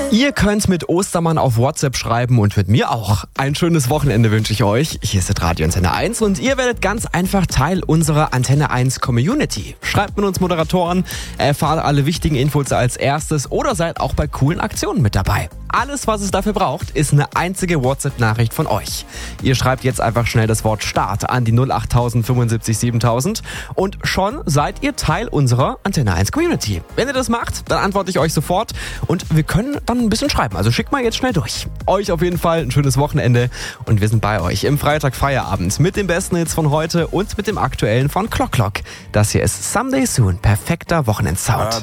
Ihr könnt mit Ostermann auf WhatsApp schreiben und mit mir auch. Ein schönes Wochenende wünsche ich euch. Hier ist Radio Antenne 1 und ihr werdet ganz einfach Teil unserer Antenne 1 Community. Schreibt mit uns Moderatoren, erfahrt alle wichtigen Infos als erstes oder seid auch bei coolen Aktionen mit dabei. Alles, was es dafür braucht, ist eine einzige WhatsApp-Nachricht von euch. Ihr schreibt jetzt einfach schnell das Wort Start an die 08000 75 7000 und schon seid ihr Teil unserer Antenne 1 Community. Wenn ihr das macht, dann antworte ich euch sofort und wir können dann ein bisschen schreiben. Also schickt mal jetzt schnell durch. Euch auf jeden Fall ein schönes Wochenende und wir sind bei euch im Freitag-Feierabend mit den besten Hits von heute und mit dem aktuellen von Clock Clock. Das hier ist Someday Soon, perfekter Wochenendsound.